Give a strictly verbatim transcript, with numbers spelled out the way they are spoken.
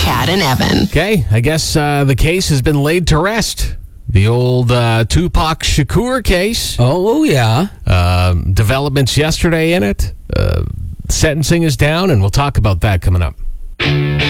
Chad and Evan. Okay, I guess uh, the case has been laid to rest. The old uh, Tupac Shakur case. Oh, yeah. Um, developments yesterday in it. Uh, sentencing is down, and we'll talk about that coming up.